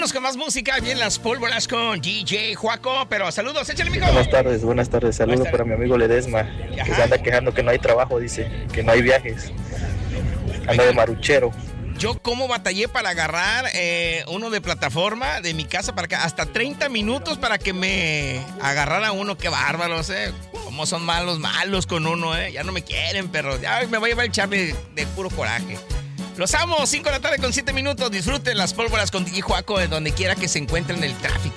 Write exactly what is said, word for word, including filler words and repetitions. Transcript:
Vamos con más música. Bien, las pólvoras con D J Juaco. Pero saludos, échale, mijo. Buenas tardes, buenas tardes. Saludos para mi amigo Ledesma, que Ajá. se anda quejando que no hay trabajo, dice, que no hay viajes. Anda de maruchero. Yo como batallé para agarrar eh, uno de plataforma de mi casa para acá. Hasta treinta minutos para que me agarrara uno. Qué bárbaros, eh. Cómo son malos, malos con uno, eh. Ya no me quieren, pero ya me voy a llevar el Charlie de, de puro coraje. Los amo, cinco de la tarde con siete minutos. Disfruten las pólvoras con D J Juaco de donde quiera que se encuentren en el tráfico.